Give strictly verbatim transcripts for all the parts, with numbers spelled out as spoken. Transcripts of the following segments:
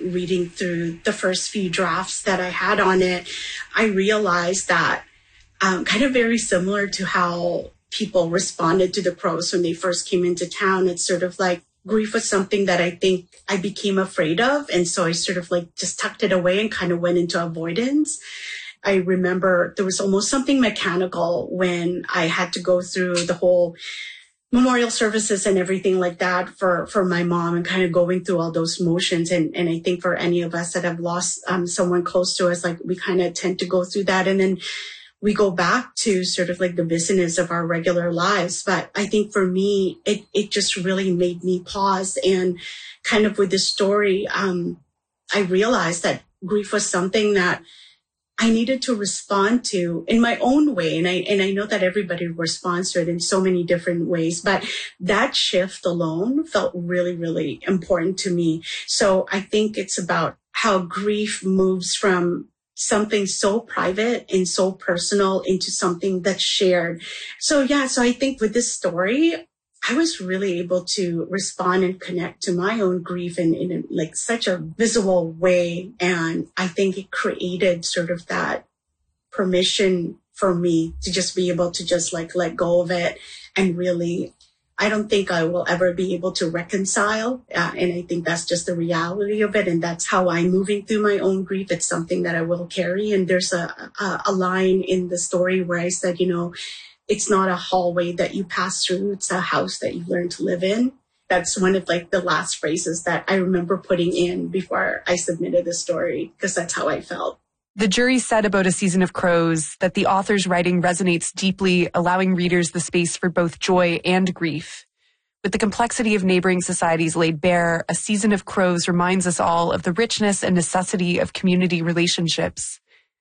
reading through the first few drafts that I had on it, I realized that um, kind of very similar to how people responded to the Crows when they first came into town. It's sort of like grief was something that I think I became afraid of. And so I sort of like just tucked it away and kind of went into avoidance. I remember there was almost something mechanical when I had to go through the whole memorial services and everything like that for, for my mom and kind of going through all those motions. And, and I think for any of us that have lost um, someone close to us, like we kind of tend to go through that. And then we go back to sort of like the business of our regular lives. But I think for me, it, it just really made me pause. And kind of with this story, um, I realized that grief was something that I needed to respond to in my own way. And I, and I know that everybody responds to it in so many different ways, but that shift alone felt really, really important to me. So I think it's about how grief moves from something so private and so personal into something that's shared. So yeah, so I think with this story, I was really able to respond and connect to my own grief in, in like such a visual way. And I think it created sort of that permission for me to just be able to just like let go of it. And really, I don't think I will ever be able to reconcile. Uh, and I think that's just the reality of it. And that's how I'm moving through my own grief. It's something that I will carry. And there's a, a, a line in the story where I said, you know, it's not a hallway that you pass through. It's a house that you learn to live in. That's one of like the last phrases that I remember putting in before I submitted the story, because that's how I felt. The jury said about A Season of Crows that the author's writing resonates deeply, allowing readers the space for both joy and grief. With the complexity of neighboring societies laid bare, A Season of Crows reminds us all of the richness and necessity of community relationships.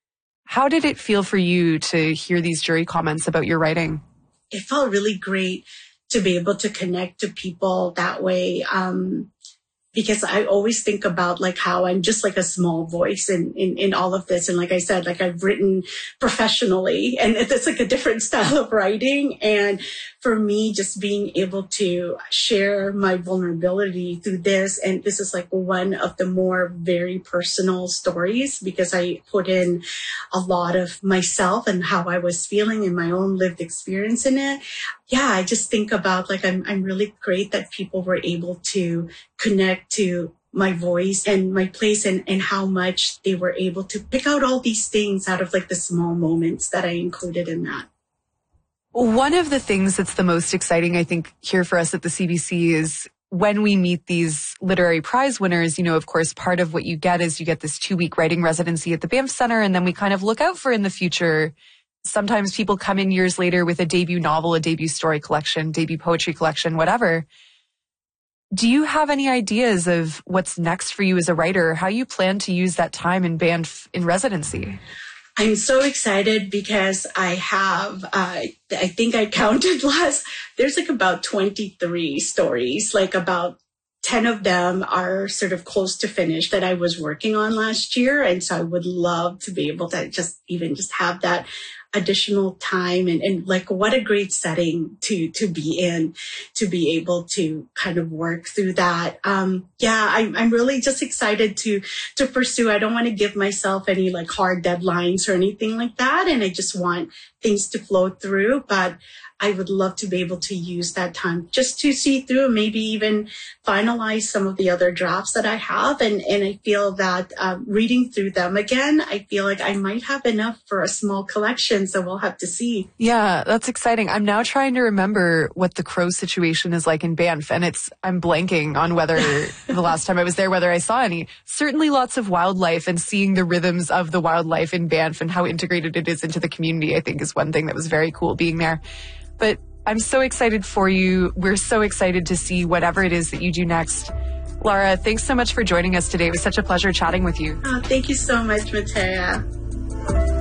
How did it feel for you to hear these jury comments about your writing? It felt really great to be able to connect to people that way. Um, because I always think about like how I'm just like a small voice in, in, in all of this. And like I said, like I've written professionally and it's like a different style of writing. And for me, just being able to share my vulnerability through this. And this is like one of the more very personal stories because I put in a lot of myself and how I was feeling and my own lived experience in it. Yeah, I just think about like, I'm, I'm really great that people were able to connect to my voice and my place and, and how much they were able to pick out all these things out of like the small moments that I included in that. One of the things that's the most exciting, I think, here for us at the C B C is when we meet these literary prize winners, you know, of course, part of what you get is you get this two-week writing residency at the Banff Centre, and then we kind of look out for in the future. Sometimes people come in years later with a debut novel, a debut story collection, debut poetry collection, whatever. Do you have any ideas of what's next for you as a writer? How you plan to use that time in Banff in residency? I'm so excited because I have, uh, I think I counted last, there's like about twenty-three stories, like about ten of them are sort of close to finish that I was working on last year. And so I would love to be able to just even just have that additional time and, and like what a great setting to to be in, to be able to kind of work through that. Um, yeah, I'm I'm really just excited to to pursue. I don't want to give myself any like hard deadlines or anything like that. And I just want things to flow through. But I would love to be able to use that time just to see through, maybe even finalize some of the other drafts that I have. And, and I feel that um, reading through them again, I feel like I might have enough for a small collection. So we'll have to see. Yeah, that's exciting. I'm now trying to remember what the crow situation is like in Banff. And it's, I'm blanking on whether the last time I was there, whether I saw any. Certainly lots of wildlife, and seeing the rhythms of the wildlife in Banff and how integrated it is into the community, I think is one thing that was very cool being there. But I'm so excited for you. We're so excited to see whatever it is that you do next. Lara, thanks so much for joining us today. It was such a pleasure chatting with you. Oh, thank you so much, Matea.